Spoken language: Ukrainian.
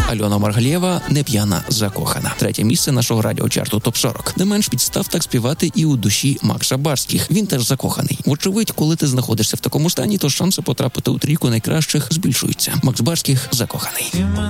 Альона Маргалєва «Не п'яна, закохана». 3 місце нашого радіочарту ТОП-40. Не менш підстав так співати і у душі Макса Барських. Він теж закоханий. Вочевидь, коли ти знаходишся в такому стані, то шанси потрапити у трійку найкращих збільшуються. Макс Барських «Закоханий».